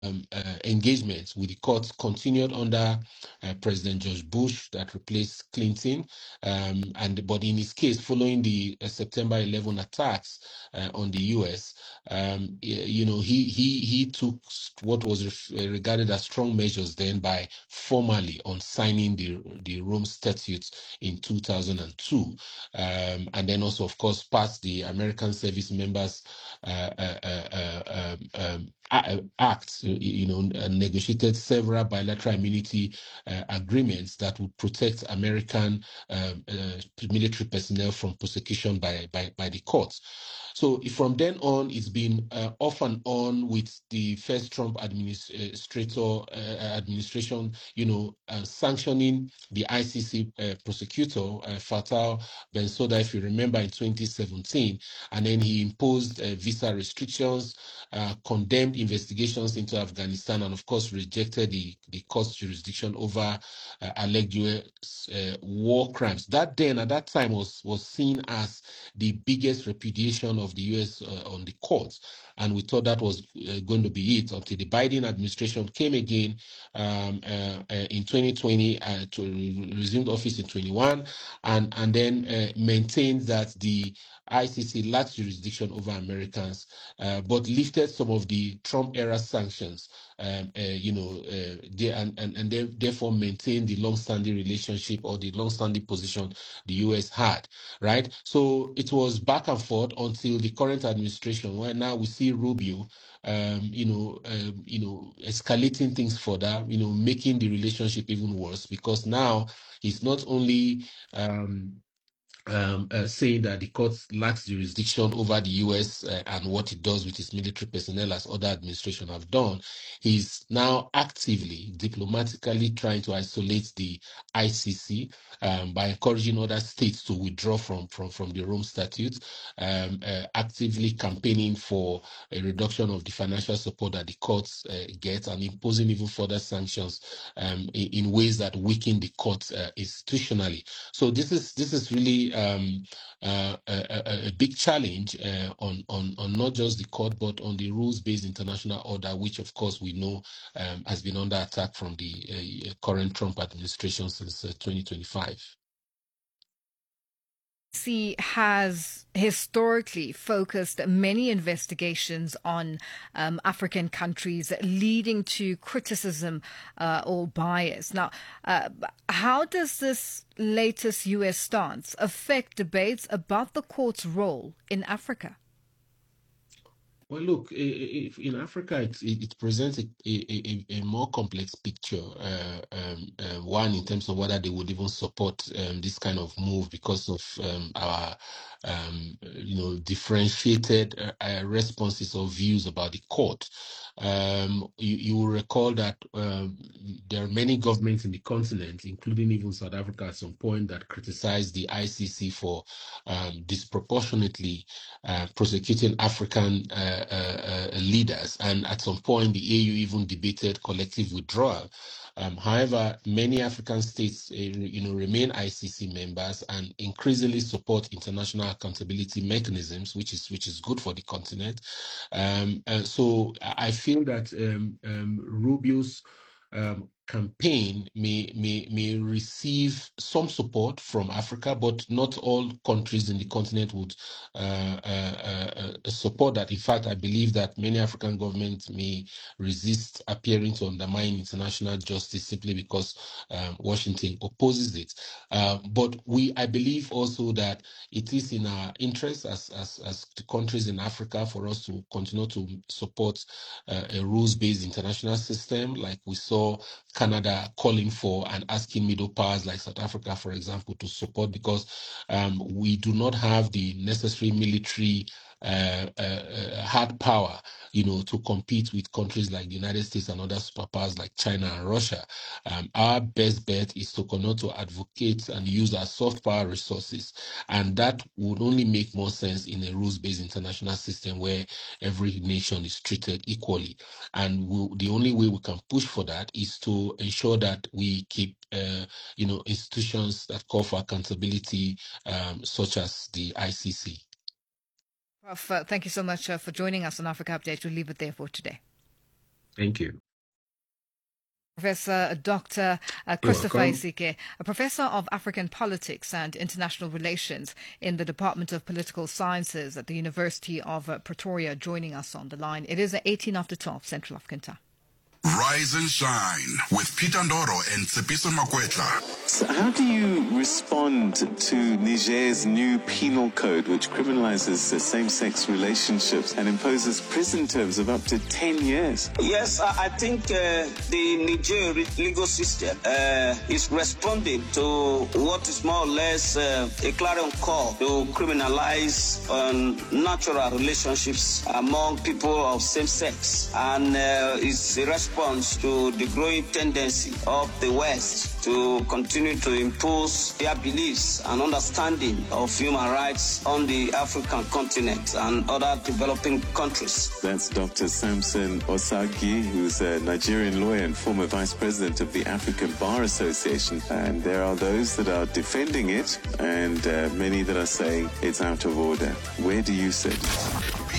engagements with the courts continued under President George Bush that replaced Clinton, but in his case, following the September 11 attacks on the U.S., he took what was regarded as strong measures then by formally on signing the Rome Statutes in 2002, and then also, of course, passed the American Service Members Act, negotiated several bilateral immunity agreements that would protect American military personnel from prosecution by the courts. So from then on, it's been off and on with the first Trump administration, sanctioning the ICC prosecutor, Fatou Bensouda, if you remember, in 2017, and then he imposed visa restrictions, condemned investigations into Afghanistan, and of course rejected the court's jurisdiction over alleged US war crimes. That then, at that time, was seen as the biggest repudiation of the US on the courts. And we thought that was going to be it until the Biden administration came again in 2020 to resumed office in 21, and then maintained that the ICC lacks jurisdiction over Americans, but lifted some of the Trump era sanctions, and therefore maintained the long-standing relationship or the long-standing position the US had, right? So it was back and forth until the current administration, where now we see Rubio, escalating things further, making the relationship even worse, because now he's not only saying that the court lacks jurisdiction over the U.S. And what it does with its military personnel, as other administrations have done. He's now actively, diplomatically trying to isolate the ICC by encouraging other states to withdraw from the Rome Statute, actively campaigning for a reduction of the financial support that the courts get, and imposing even further sanctions in ways that weaken the courts institutionally. So this is really a big challenge on not just the court, but on the rules-based international order, which of course we know has been under attack from the current Trump administration since 2025. Has historically focused many investigations on African countries, leading to criticism or bias. Now, how does this latest U.S. stance affect debates about the court's role in Africa? Well, look, in Africa, it presents a more complex picture. One, in terms of whether they would even support this kind of move because of our, differentiated responses or views about the court. You will recall that there are many governments in the continent, including even South Africa at some point, that criticized the ICC for disproportionately prosecuting African leaders, and at some point the AU even debated collective withdrawal. However, many African states, remain ICC members and increasingly support international accountability mechanisms, which is good for the continent. So I feel that Rubio's campaign may receive some support from Africa, but not all countries in the continent would support that. In fact, I believe that many African governments may resist appearing to undermine international justice simply because Washington opposes it. But I believe also that it is in our interest as the countries in Africa for us to continue to support a rules-based international system, like we saw Canada calling for and asking middle powers like South Africa, for example, to support, because we do not have the necessary military hard power, to compete with countries like the United States and other superpowers like China and Russia. Our best bet is to continue to advocate and use our soft power resources, and that would only make more sense in a rules-based international system where every nation is treated equally. And the only way we can push for that is to ensure that we keep, institutions that call for accountability, such as the ICC. Prof, thank you so much for joining us on Africa Update. We'll leave it there for today. Thank you. Professor Dr. You're Christopher welcome. Isike, a professor of African politics and international relations in the Department of Political Sciences at the University of Pretoria, joining us on the line. It is 18 after 12 Central African Time. Rise and shine with Peter Ndoro and Tsepiso Makwetla. So how do you respond to Niger's new penal code, which criminalizes same-sex relationships and imposes prison terms of up to 10 years? Yes, I think the Niger legal system is responding to what is more or less a clarion call to criminalize natural relationships among people of same sex, and is a response to the growing tendency of the West to continue to impose their beliefs and understanding of human rights on the African continent and other developing countries. That's Dr. Samson Osagi, who's a Nigerian lawyer and former vice president of the African Bar Association. And there are those that are defending it and many that are saying it's out of order. Where do you sit?